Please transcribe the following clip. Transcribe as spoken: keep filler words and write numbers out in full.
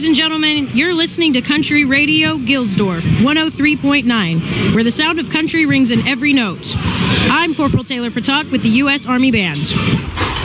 Ladies and gentlemen, you're listening to Country Radio Gilsdorf, one oh three point nine, where the sound of country rings in every note. I'm Corporal Taylor Patak with the U S Army Band.